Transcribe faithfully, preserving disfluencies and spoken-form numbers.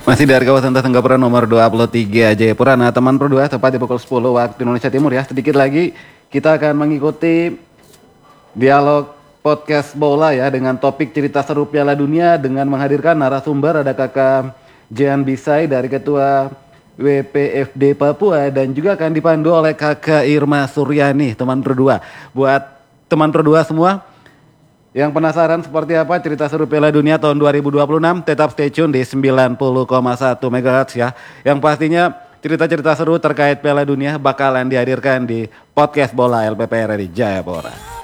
Masih dari kawasan Tanggapura nomor dua puluh tiga Jayapura. Nah teman Pro dua tepat di pukul sepuluh waktu Indonesia Timur ya. Sedikit lagi kita akan mengikuti dialog podcast bola ya dengan topik cerita seru Piala Dunia dengan menghadirkan narasumber ada kakak Jean Bisay dari ketua W P F D Papua dan juga akan dipandu oleh kakak Irma Suryani teman Pro dua. Buat teman Pro dua semua yang penasaran seperti apa cerita seru Piala Dunia tahun dua ribu dua puluh enam, tetap stay tune di sembilan puluh koma satu megahertz ya. Yang pastinya cerita-cerita seru terkait Piala Dunia bakalan dihadirkan di podcast bola L P P R di Jayapura.